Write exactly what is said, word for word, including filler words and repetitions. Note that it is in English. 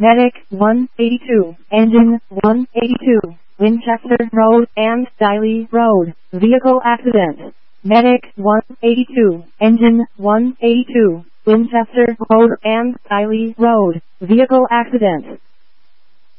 Medic one eighty-two, Engine one eighty-two, Winchester Road and Diley Road, vehicle accident. Medic one eighty-two, Engine one eighty-two, Winchester Road and Diley Road, vehicle accident.